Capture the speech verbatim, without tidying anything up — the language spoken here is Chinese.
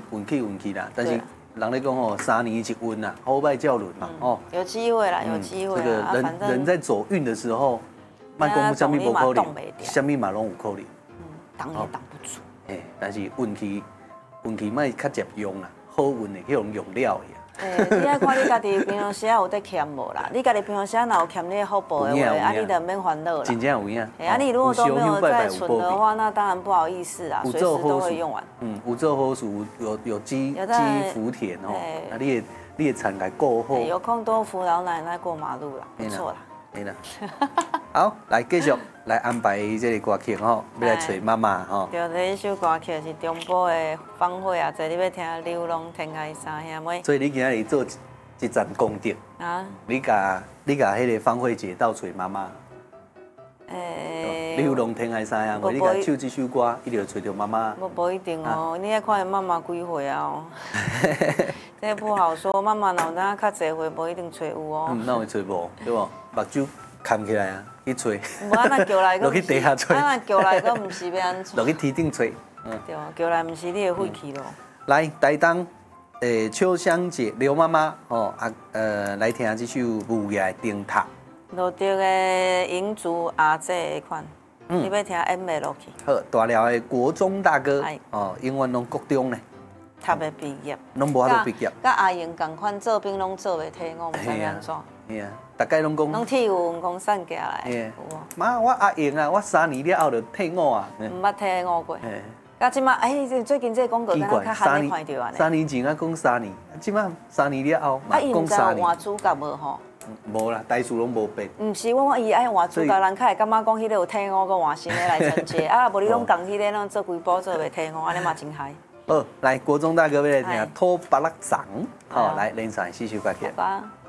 运气运气啦，但是人咧讲哦，三年一运啦，好歹叫轮嘛，哦， 有机会啦，有机会这个啦。 人人在走运的时候，卖讲什么不可能，什么嘛拢有可能， 嗯，挡也挡不住。 哎，但是运气运气卖较接用啦，好运的迄种用了呀。 诶，你爱看你家己平常时有得欠无啦？你家己平常时若有欠你福报的话，啊，你就免烦恼啦。 真正有影。 哎，啊，你如果都没有再存的话，那当然不好意思啊，随时都会用完。 嗯，有做好事，有有积积福田哦。啊，你的你的田来过好。 有空多扶老奶奶过马路啦，不错啦。 没啦。好，来继续来安排这个歌曲吼，要来找妈妈吼。 对，这一首歌曲是中部的芳惠啊，这你要听《流浪天涯三兄妹》。 所以你今日做一站功德啊？你甲你甲迄个芳惠姐到找妈妈。诶，流浪天涯三兄妹，你甲唱这首歌，一定要找到妈妈。 无无一定哦，你要看妈妈几岁啊？哦，这不好说，妈妈若哪较侪岁，无一定找有哦。 嗯，哪会找无？对无？目睭牵起来啊，去找。 无安那叫来， 落去地下找。 安那叫来，佫唔是要安怎？ 落去天顶找。 嗯，对，叫来唔是你的晦气咯。 来，台东诶，秋香姐刘妈妈哦啊呃，来听这首《午夜灯塔》。 落地的银烛阿姐款，你要听 M 的落去。 好，大寮的国中大哥哦，永远拢国中呢。 读的毕业， 拢无法度毕业。 甲阿英共款做兵拢做袂退，我唔知安怎。 嘿啊，大概拢讲。 拢退伍，员工散下来。有无？妈，我阿英啊，我三年了后就退伍啊。 唔捌退伍过。甲即马，哎，最近这个广告敢若较罕你看到安尼。 三年前啊讲三年，即马三年了后嘛讲三年。啊，伊毋知换主角无吼？ 无啦，台词拢无变。 毋是，我讲伊爱换主角，人较会感觉讲迄个有退伍，佮换新的来承接。啊，无你拢共迄个拢做规部做袂退伍，安尼嘛真嗨。 好，来国中大哥要来听《拖巴拉掌》，好，来连上四首歌曲。 好吧。